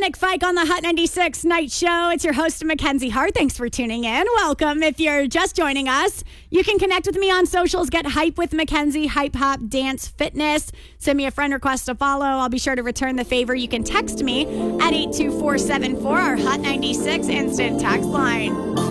McFike on the Hot 96 Night Show. It's your host, Mackenzie Hart. Thanks for tuning in. Welcome. If you're just joining us, you can connect with me on socials. Get hype with Mackenzie, Hype Hop Dance Fitness. Send me a friend request to follow. I'll be sure to return the favor. You can text me at 82474, our Hot 96 instant text line.